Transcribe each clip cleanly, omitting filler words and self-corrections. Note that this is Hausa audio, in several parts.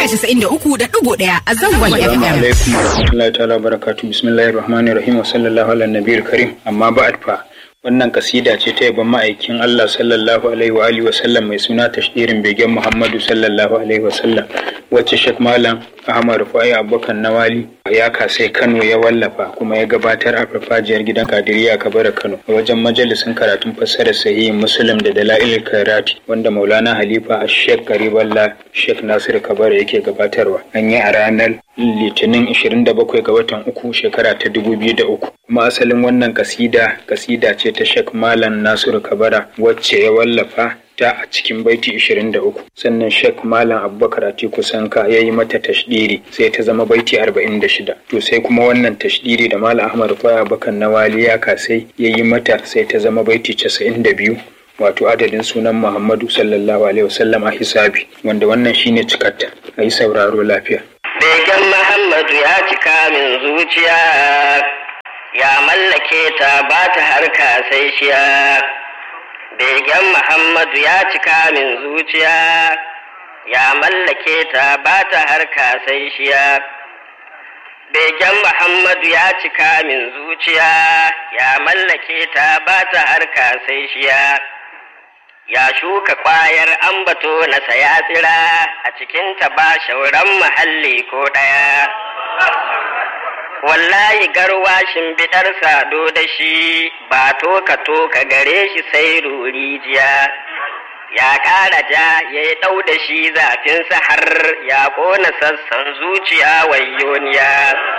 93.1 a zangon FM. Assalamu alaikum wa rahmatullahi ta'ala barakatuh. Bismillahir rahmanir rahim wa sallallahu ala nabiyil karim. Amma ba'd fa. Wannan kasida ce ta yabon ma'aikin Allah sallallahu alaihi wa alihi wa sallam mai suna tashdirin begen Muhammadu sallallahu alaihi wa sallam, wacce Sheikh Malam Ahmad Rufai Abubakar Nawali ya kasai Kano ya wallafa kuma ya gabatar a farfajiyar gidan Kadiriya Kabara Kano a wajen majalisin karatun fassarar sahihin Muslim da Dalailul Khairati, wanda Maulana Halifa Sheikh Garibullah Sheikh Nasir Kabara yake gabatarwa. An yi a ranar Litinin 27 ga watan 3 shekara ta 2003. Kuma asalin wannan kasida ce ta Sheikh Malam Nasiru Kabara wacce ya wallafa ta a cikin baiti 23. Sannan Sheikh Malam Abubakar Atiku Sanka ya yi mata tashdiri sai ta zama baiti 46. To sai kuma wannan tashdiri da Malam Ahmad Rufai Abubakar Nawali ya kasai ya yi mata sai ta zama baiti 92. Wato adadin sunan Muhammadu sallallahu alaihi wasallam a hisabi, wanda wannan shine cikatta. Ayi sauraro lafiya. Begen Muhammadu ya cika min zuciya, ya mallake ta ba ta harka sai shiya. Begen Muhammadu ya cika min zuciya, ya mallake ta ba ta harka sai shiya. Begen Muhammadu ya cika min zuciya, ya mallake ta ba ta harka sai shiya. Ya shuka kwayar ambato na saya tsira, a cikinta ba shauran muhalli ko ɗaya. Wallahi garwashin bidar sado da shi, ba toka gare shi sai rurijiya. Ya ƙara ja ya yi ɗau da shi zafinsa har ya ƙona sassan zuciya wayyoniya.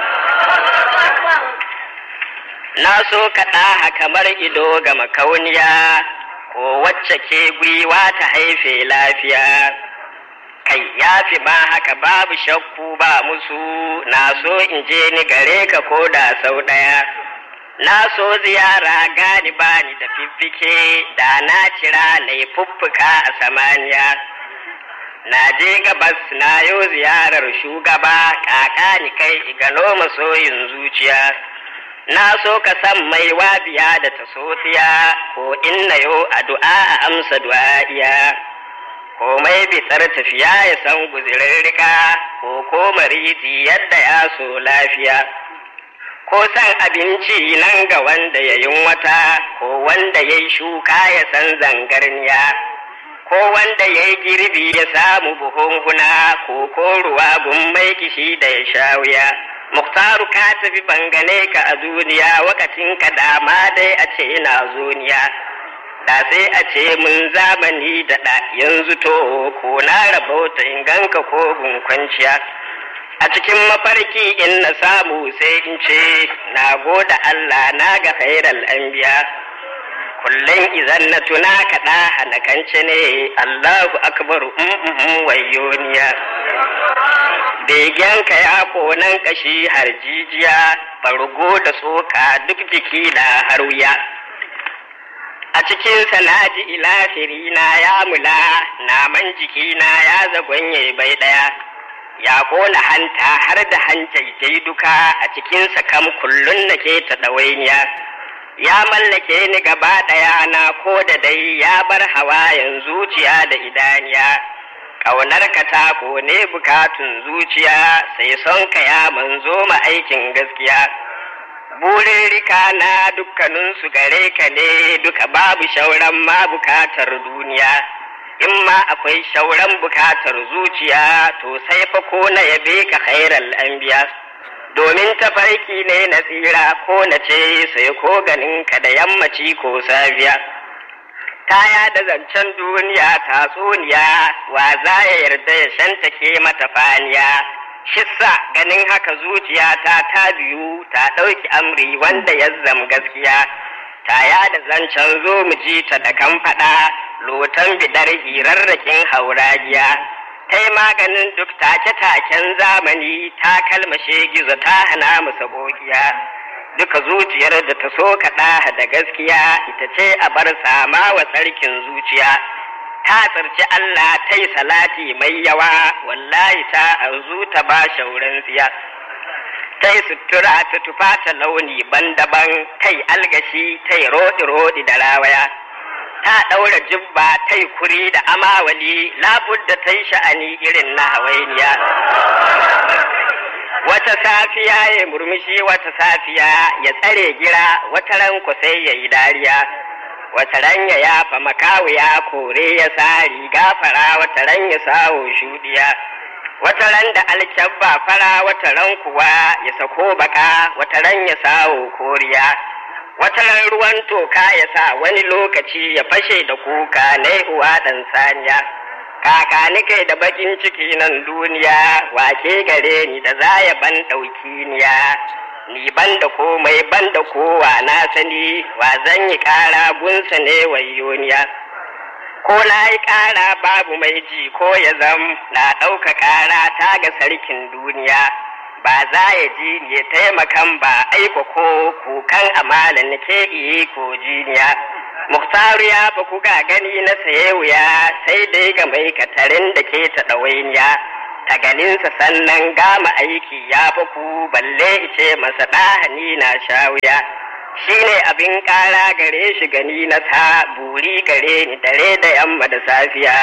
Na so kaɗa kamar ido ga makauniya, ko wacce ke gwiwa ta haife lafiya. Kai ya fi ma haka babu shakku ba musu, na so in je ni gare ka ko da sau ɗaya. Na so ziyara gani bani da fiffike, da na cira na yi fuffuka a samaniya. Na je gabas na yo ziyarar shugaba, kaka ni kai igano masoyin zuciya. Na so ka san mai wabiya da ta sotiya, ko inna yo addu'a a amsa du'a'iya. Komai bitsar tafiya ya san guzirin rika, ko mariji yadda ya so lafiya. Ko san abinci nan ga wanda ya wata, ko wanda ya yi shuka ya san zangarniya. Ko wanda ya yi girbi ya samu buhunhuna, ko ruwa gun mai kishi da ya sha wuya. Muktaru ka tafi bangane ka a duniya, wakatin ka dama dai a ce ina zuniya. Da sai a ce mun zamani da yanzu to ko na rabauta in ganka ko gun kwanciya. A cikin mafarki in na samu sai in ce na goda Allah na ga khairal anbiya. Kullum izan na tuna kaɗa halakance ne, Allahu akbar wayyoniya. Begenka ya konan kashi har jijiya, bargo da tsoka duk jiki na har wuya. A cikin sanaji ilafiri na ya mula, naman jikina ya zagonye bai ɗaya. Ya ƙona hanta har da hanjai duka, a cikinsa kam kullum nake ta ɗawainiya. Ya mallake ni gaba ɗaya na ko da dai, ya bar hawayen zuciya da idaniya. Ƙaunar ka ta ne bukatun zuciya, sai son ka ya manzo ma aikin gaskiya. Burin rika na dukkaninsu gare ka ne, duka babu shauran ma bukatar duniya. In ma akwai shauran bukatar zuciya, to sai fa ko na yabe ka khairal anbiya. Domin tafarki ne na tsira ko na ce sai ko ganin ka da yammaci ko safiya. Kaya da zancen duniya tatsuniya, wa za ya yarda ya shantake mata faniya. Shissa ganin haka zuciyata ta biyu ta ɗauki amri wanda ya zam gaskiya. Taya da zancen zo mu ji ta da kan faɗa, lotan bidar hirarrakin hauragiya. Ta yi maganin duk take-taken zamani, ta kalmashe gizo ta hana mu sabogiya. Duka zuciyar da ta so kaɗa da gaskiya, ita ce a bar sama wa tsarkin zuciya. Ta tsarci Allah ta yi salati mai yawa, wallahi ta arzu ta ba shauran tsiya. Ta yi sutura ta tufa ta launi ban daban, ta yi algashi ta yi roɗi-roɗi da rawaya. ta ɗaura jibba ta yi kuri da amawali labudda ta yi sha'ani irin na hawainiya. Wata safiya ya murmushi, wata safiya ya tsare gira, wata ran ku sai ya yi dariya, wata ran ya yafa makawuya kore ya sa riga fara, wata ran ya sawo shuɗiya, wata ran da alkyabba fara, wata ran kuwa ya sako baka, wata ran ya sawo koriya, wata ran ruwan toka ya sa wani lokaci ya fashe da kuka na uwa ɗan saniya. Kakani kai da bakin ciki nan duniya, wake gare ni da za ya ban ɗauki niya, ni ban da komai ban da kowa na sani, wa zan yi ƙara gunsa ne wayoniya. Ko na yi ƙara babu mai ji ko ya zam na ɗauka ƙara ta ga sarkin duniya, ba za ya ji ya taimakan ba aiko ko kukan amalan ke iya ko jiniya. Muktaru ya fa kuka gani na saye wuya, sai dai ga mai katarin da ke ta ɗawainiya, ta ganinsa sannan gama aiki ya fa ku balle ice masa ɗahani na sha wuya. Shi ne abin ƙara gare shi gani na ta buri gare ni dare da yamma da safiya.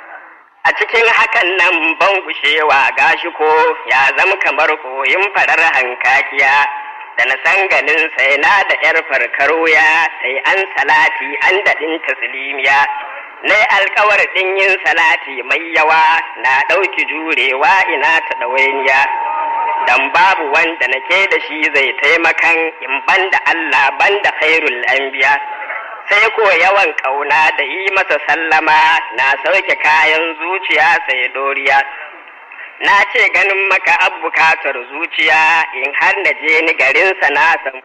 A cikin hakan nan ban gushewa gashi ko ya zama kamar koyin farar hankakiya. Da na san ganin sai na da ‘yar farkar wuya, sai an salati an daɗin taslimiya. Na alkawar ɗin yin salati mai yawa, na ɗauki jurewa ina ta ɗawainiya. Dan babu wanda nake da shi zai taimakan in banda Allah banda khairul anbiya. Sai ko yawan ƙauna da yi masa sallama, na sauke kayan zuciya sai doriya. Na ce ganin maka bukatar zuciya, in har na je ni garinsa na san,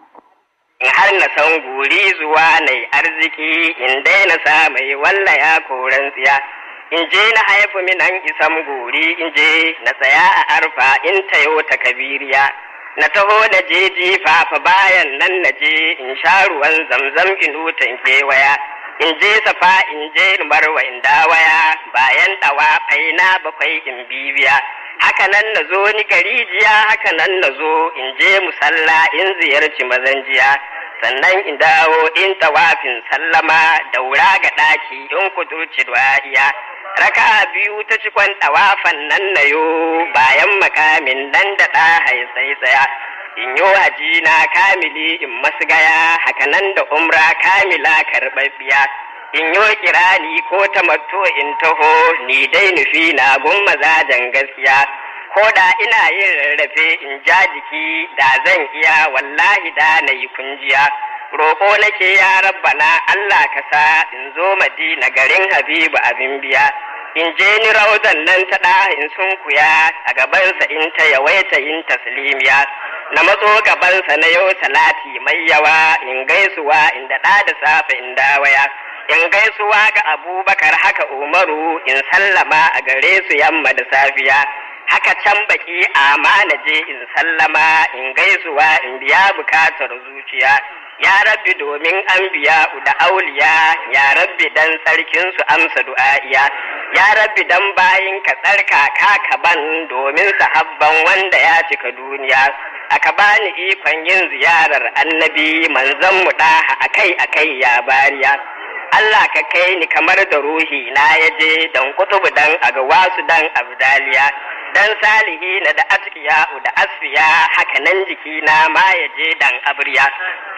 in har na san guri zuwa na arziki, in daina sa mai walla ya koran tsiya. In je na haifu minan isam guri, in je na tsaya a arfa in tayo ta kabiriya. Na taho na je jifa fa bayan nan na je in sha ruwan zamzam inutan kewaya. In je safa in je marwa in dawaya, bayan dawa faina bakwai in bibiya. Haka nan na zo ni garijiya, haka nan na zo in je musalla in ziyarci mazanjiya. Sannan in dawo in tawafin sallama, daura ga ɗaki in kudurci duwa'iya. Raka biyu ta cikon tawafan nan na yo, bayan makamin nan da ɗa haisai tsaya. In yo haji na kamili in masu gaya, haka nan da umra kamila karɓaɓɓiya. In yo kirani ko tamatto in taho, ni dai nufi na gun mazajen gaskiya. Ko da ina yin rarrafe in ja jiki, da zan iya wallahi da na yi kunjiya. Roƙo nake ya rabbana Allah ka sa in zo Madina garin Habibu abin biya. In je ni rauzan nan ta ɗa in sunkuya, a gabansa in ta yawaita yin taslimiya. Na matso gabansa na yau salati mai yawa, in gaisuwa in daɗa da safe in dawaya. In gaisuwa ga Abubakar haka Umaru, in sallama a gare su yamma da safiya. Haka can baki ama na je in sallama, in gaisuwa in biya bukatar zuciya. Ya rabbi domin an biya da auliya, ya rabbi dan sarkin su amsa du'a'iya. Ya rabbi dan bayin ka tsarka ka ban domin sahabban wanda ya cika duniya. Aka bani ikon yin ziyarar annabi manzon mu ɗaha akai ya bariya. Allah ka kai ni kamar da ruhi na yaje dan kutubu dan agawasu dan abdaliya. Dan salihi na da atqiya da asfiya, haka nan jiki na ma yaje dan abriya.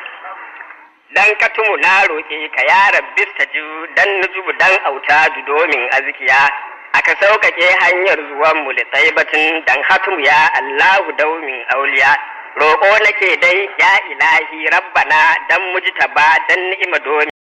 Dan katumu na roƙe ka ya rabbi staju, dan nujubu dan autadu domin azkiya. Aka sauƙaƙe hanyar zuwan mu li taibatin, dan hatumu ya Allahu daumin auliya. Roƙo nake dai ya ilahi rabbana, dan mujtaba dan ni'ima domin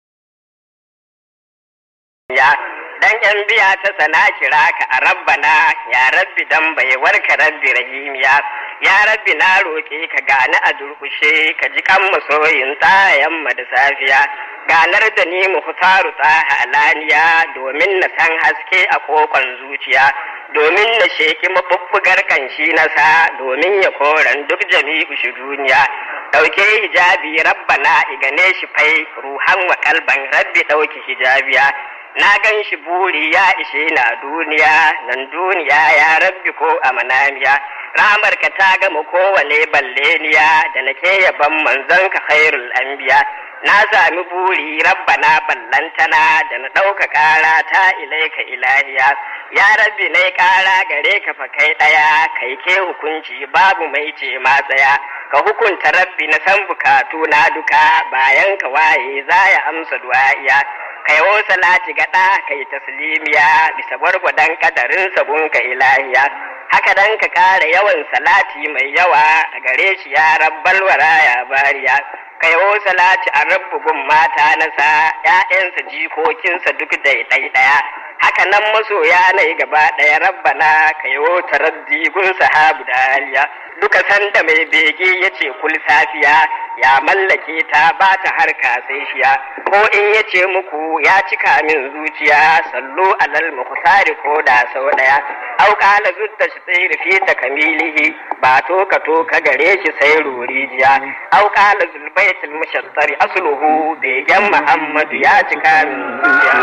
ya. Dan yan biya ta sana kira ka a rabbana, ya rabbi dan bai warka rabbi rahimiya. Ya rabbi na roƙe ka gani a durƙushe, ka ji kan masoyin ta yamma da safiya. Ganar da ni muhtaru tsaha alaniya, domin na san haske a kokon zuciya. Domin na sheki mabubbugar kanshi na sa, domin ya koran duk jami'u shi duniya. Ɗauke hijabi rabbana igane shi fai, ruhan wa kalban rabbi ɗauki hijabiya. Na gan shi buri ya ishe na duniya, nan duniya ya rabbi ko a manamiya. Ramar ka ta gama kowane balleniya, da nake yaban manzon ka khairul anbiya. na sami buri rabbana ballantana da na ɗauka ƙara ta ilaika ilahiya ya rabbi na ƙara gare ka fa kai ɗaya kai ke hukunci babu mai ce matsaya ka hukunta rabbi na san bukatu na duka bayan ka waye za ya amsa du'a'iya kai wo salati gaɗa kai taslimiya bisa gwargwadon kadarin sabunka ilahiya haka dan ka ƙara yawan salati mai yawa a gare shi ya rabbal wara ya bariya kai wo salati a rabbugun mata nasa ƴaƴansa jikokinsa duk ɗaya haka nan masoya na gaba ɗaya rabbana kai wo taraddi gun sahabu da aliya duka sanda mai bege yace kul safiya ya mallake ta ba ta harka sai shiya ko in yace muku ya cika min zuciya sallu alal mukhsari ko da sau ɗaya au qala zutta shi fi takamilihi ba to ka gare shi sai rurijiya au qala zulbaitul mushattari asluhu begen muhammadu ya cika min zuciya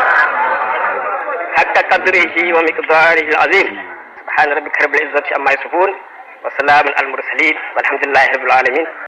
حق قدره ومقداره العظيم سبحان ربك رب العزة عما يصفون وسلام على المرسلين والحمد لله رب العالمين